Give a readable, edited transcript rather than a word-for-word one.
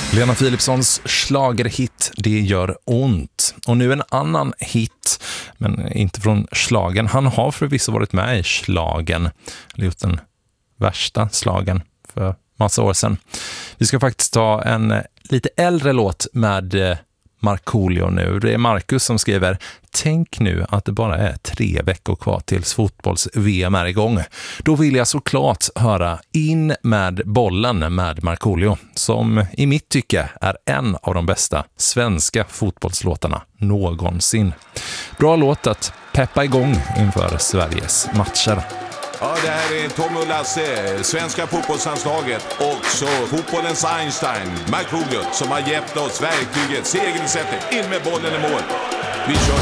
Lena Philipssons schlagerhit Det gör ont. Och nu en annan hit, men inte från schlagen. Han har förvisso varit med i schlagen, eller gjort den värsta slagen för massa år sedan. Vi ska faktiskt ta en lite äldre låt med Markoolio nu. Det är Marcus som skriver: tänk nu att det bara är 3 veckor kvar tills fotbolls-VM är igång. Då vill jag såklart höra In med bollen med Markoolio, som i mitt tycke är en av de bästa svenska fotbollslåtarna någonsin. Bra låt att peppa igång inför Sveriges matcher. Ja, det här är Tom och Lasse, svenska fotbollslandslaget, också fotbollens Einstein, Markoolio, som har gett oss verktyget, segerreceptet, in med bollen i mål. Vi kör.